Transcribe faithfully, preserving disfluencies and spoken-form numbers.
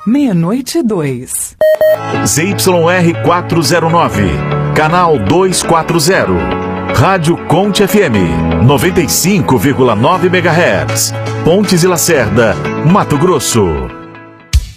meia-noite e dois. Z Y R quatrocentos e nove, canal duzentos e quarenta. Rádio Conte F M, noventa e cinco vírgula nove megahertz. Pontes e Lacerda, Mato Grosso.